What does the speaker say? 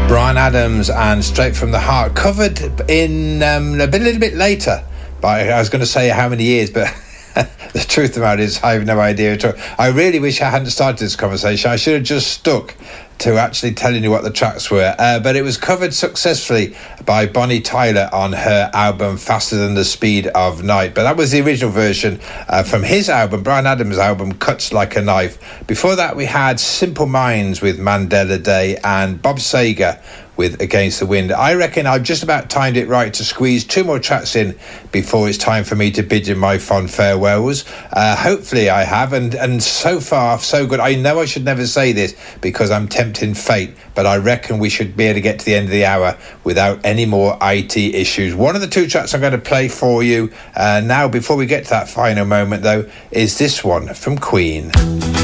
Bryan Adams and Straight from the Heart, covered in a little bit later. But I was going to say how many years, but the truth of the matter is I have no idea at all. I really wish I hadn't started this conversation. I should have just stuck to actually telling you what the tracks were. But it was covered successfully by Bonnie Tyler on her album Faster Than the Speed of Night. But that was the original version from his album, Bryan Adams' album, Cuts Like a Knife. Before that, we had Simple Minds with Mandela Day and Bob Seger with Against the Wind. I reckon I've just about timed it right to squeeze two more tracks in before it's time for me to bid you my fond farewells. Hopefully I have, and so far so good. I know I should never say this because I'm tempting fate, but I reckon we should be able to get to the end of the hour without any more IT issues. One of the two tracks I'm going to play for you now, before we get to that final moment though, is this one from Queen.